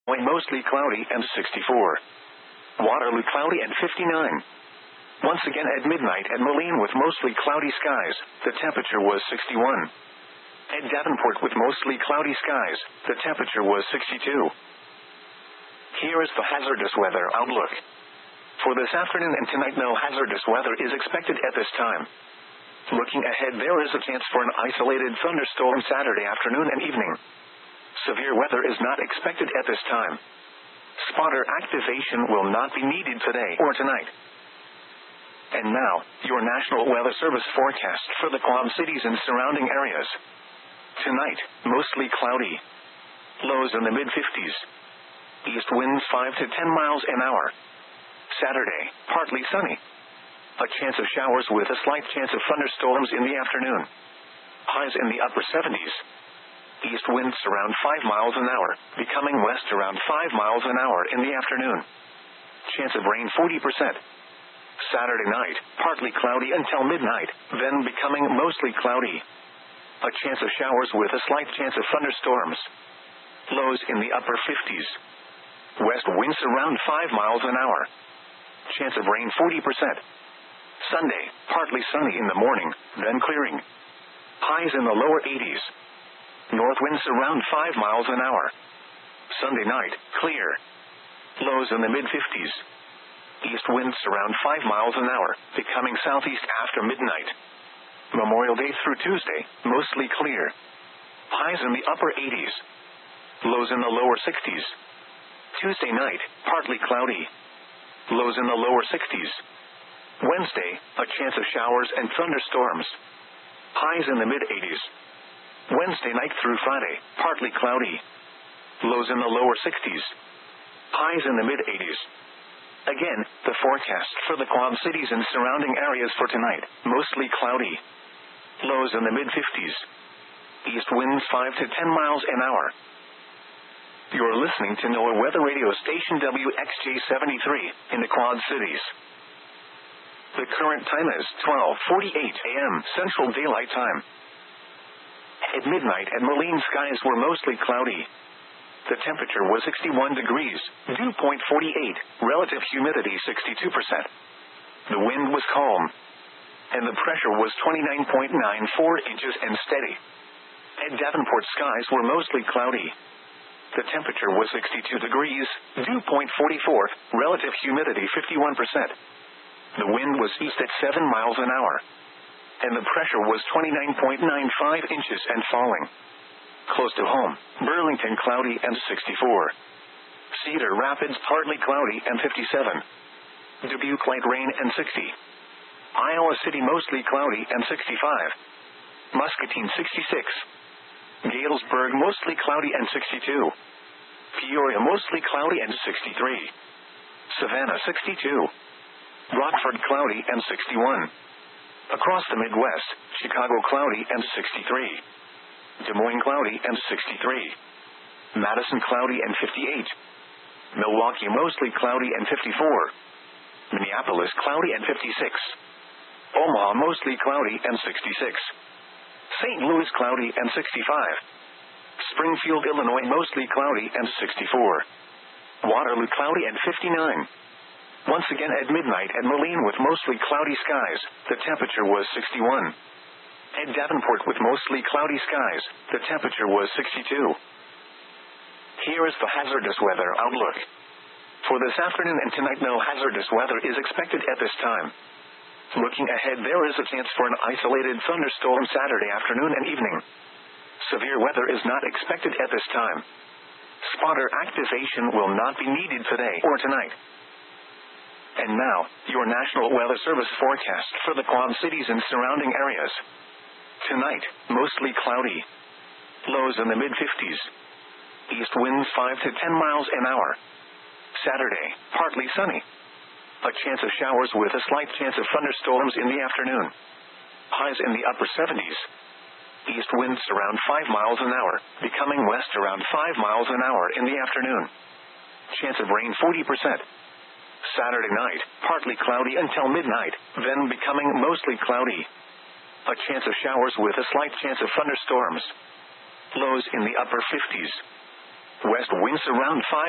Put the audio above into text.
Mostly cloudy and 64. Waterloo cloudy and 59. Once again at midnight at Moline with mostly cloudy skies, the temperature was 61. At Davenport with mostly cloudy skies, the temperature was 62. Here is the hazardous weather outlook. For this afternoon and tonight, no hazardous weather is expected at this time. Looking ahead, there is a chance for an isolated thunderstorm Saturday afternoon and evening. Severe weather is not expected at this time. Spotter activation will not be needed today or tonight. And now, your National Weather Service forecast for the Quad Cities and surrounding areas. Tonight, mostly cloudy. Lows in the mid-50s. East winds 5 to 10 miles an hour. Saturday, partly sunny. A chance of showers with a slight chance of thunderstorms in the afternoon. Highs in the upper 70s. East winds around 5 miles an hour, becoming west around 5 miles an hour in the afternoon. Chance of rain 40%. Saturday night, partly cloudy until midnight, then becoming mostly cloudy. A chance of showers with a slight chance of thunderstorms. Lows in the upper 50s. West winds around 5 miles an hour. Chance of rain 40%. Sunday, partly sunny in the morning, then clearing. Highs in the lower 80s. North winds around 5 miles an hour. Sunday night, clear. Lows in the mid-50s. East winds around 5 miles an hour, becoming southeast after midnight. Memorial Day through Tuesday, mostly clear. Highs in the upper 80s. Lows in the lower 60s. Tuesday night, partly cloudy. Lows in the lower 60s. Wednesday, a chance of showers and thunderstorms. Highs in the mid-80s. Wednesday night through Friday, partly cloudy. Lows in the lower 60s. Highs in the mid-80s. Again, the forecast for the Quad Cities and surrounding areas for tonight, mostly cloudy. Lows in the mid-50s. East winds 5 to 10 miles an hour. You're listening to NOAA Weather Radio Station WXJ73 in the Quad Cities. The current time is 12:48 a.m. Central Daylight Time. At midnight at Moline, skies were mostly cloudy. The temperature was 61 degrees, dew point 48, relative humidity 62%. The wind was calm, and the pressure was 29.94 inches and steady. At Davenport, skies were mostly cloudy. The temperature was 62 degrees, dew point 44, relative humidity 51%. The wind was east at 7 miles an hour, and the pressure was 29.95 inches and falling. Close to home, Burlington cloudy and 64. Cedar Rapids partly cloudy and 57. Dubuque light rain and 60. Iowa City mostly cloudy and 65. Muscatine 66. Galesburg mostly cloudy and 62. Peoria mostly cloudy and 63. Savannah 62. Rockford cloudy and 61. Across the Midwest, Chicago cloudy and 63. Des Moines cloudy and 63. Madison cloudy and 58. Milwaukee mostly cloudy and 54. Minneapolis cloudy and 56. Omaha mostly cloudy and 66. St. Louis cloudy and 65. Springfield, Illinois mostly cloudy and 64. Waterloo cloudy and 59. Once again at midnight at Moline with mostly cloudy skies, the temperature was 61. At Davenport with mostly cloudy skies, the temperature was 62. Here is the hazardous weather outlook. For this afternoon and tonight, no hazardous weather is expected at this time. Looking ahead, there is a chance for an isolated thunderstorm Saturday afternoon and evening. Severe weather is not expected at this time. Spotter activation will not be needed today or tonight. And now, your National Weather Service forecast for the Quad Cities and surrounding areas. Tonight, mostly cloudy. Lows in the mid-50s. East winds 5 to 10 miles an hour. Saturday, partly sunny. A chance of showers with a slight chance of thunderstorms in the afternoon. Highs in the upper 70s. East winds around 5 miles an hour, becoming west around 5 miles an hour in the afternoon. Chance of rain 40%. Saturday night, partly cloudy until midnight, then becoming mostly cloudy. A chance of showers with a slight chance of thunderstorms. Lows in the upper 50s. West winds around 5